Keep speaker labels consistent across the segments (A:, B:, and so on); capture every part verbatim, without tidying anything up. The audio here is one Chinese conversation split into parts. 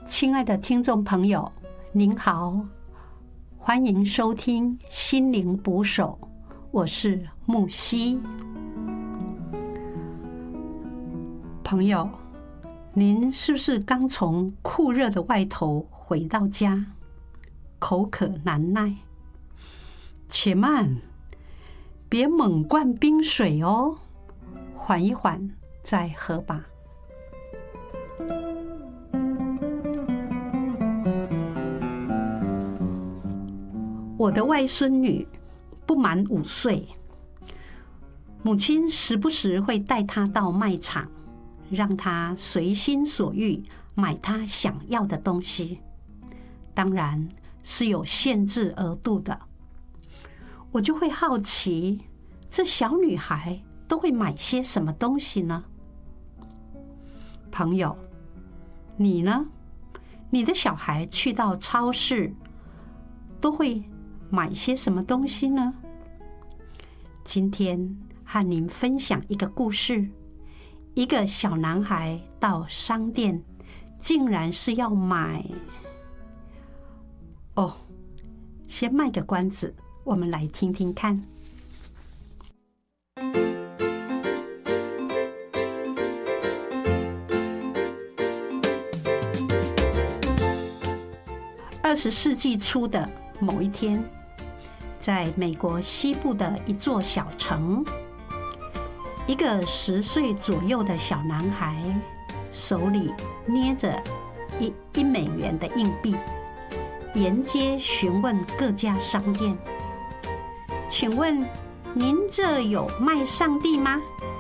A: 亲爱的听众朋友，您好，欢迎收听心灵捕手，我是木西。朋友，您是不是刚从酷热的外头回到家，口渴难耐？且慢，别猛灌冰水哦，缓一缓再喝吧。我的外孙女不满五岁，母亲时不时会带她到卖场，让她随心所欲买她想要的东西，当然是有限制额度的。我就会好奇，这小女孩都会买些什么东西呢？朋友，你呢？你的小孩去到超市都会买些什么东西呢？今天和您分享一个故事。一个小男孩到商店，竟然是要买……哦，先卖个关子，我们来听听看。二十世纪初的某一天，在美国西部的一座小城，一个十岁左右的小男孩手里捏着一一美元的硬币，沿街询问各家商店：“请问您这有卖上帝吗？”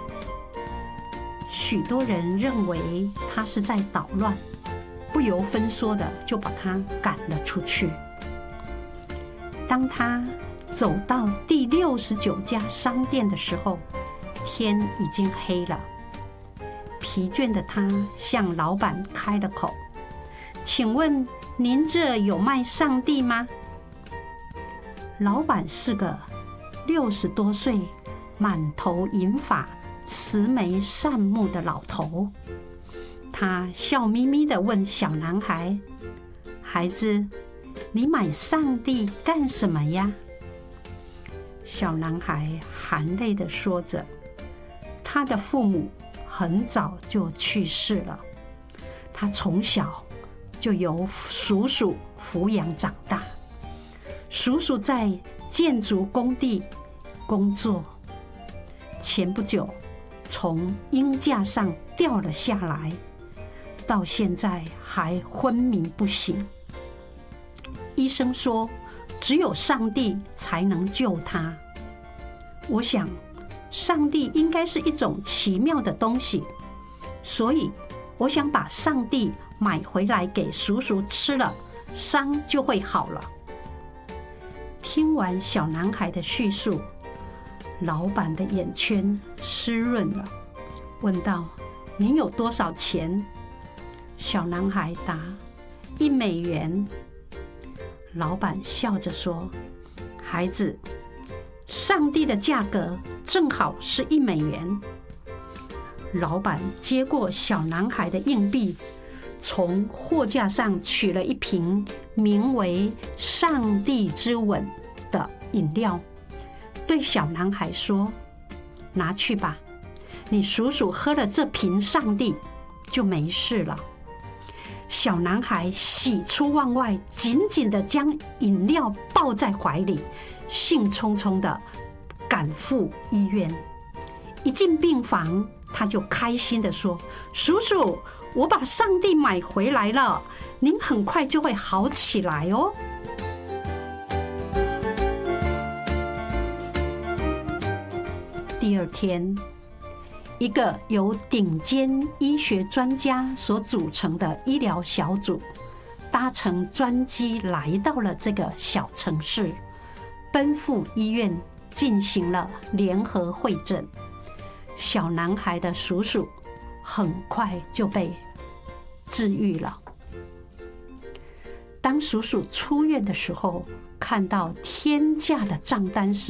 A: 许多人认为他是在捣乱，不由分说的就把他赶了出去。当他走到第六十九家商店的时候，天已经黑了。疲倦的他向老板开了口：“请问您这有卖上帝吗？”老板是个六十多岁、满头银发、慈眉善目的老头。他笑眯眯地问小男孩：“孩子，你买上帝干什么呀？”小男孩含泪地说着，他的父母很早就去世了，他从小就由叔叔抚养长大。叔叔在建筑工地工作，前不久从鹰架上掉了下来，到现在还昏迷不醒。医生说，只有上帝才能救他。我想，上帝应该是一种奇妙的东西，所以我想把上帝买回来给叔叔吃了，伤就会好了。听完小男孩的叙述，老板的眼圈湿润了，问道：“您有多少钱？”小男孩答：“一美元。”老板笑着说：“孩子，上帝的价格正好是一美元。”老板接过小男孩的硬币，从货架上取了一瓶名为“上帝之吻”的饮料，对小男孩说：“拿去吧，你叔叔喝了这瓶上帝就没事了。”小男孩喜出望外，紧紧地将饮料抱在怀里，兴冲冲地赶赴医院。一进病房，他就开心地说：“叔叔，我把上帝买回来了，您很快就会好起来哦。”第二天，一个由顶尖医学专家所组成的医疗小组，搭乘专机来到了这个小城市，奔赴医院进行了联合会诊。小男孩的叔叔很快就被治愈了。当叔叔出院的时候，看到天价的账单时，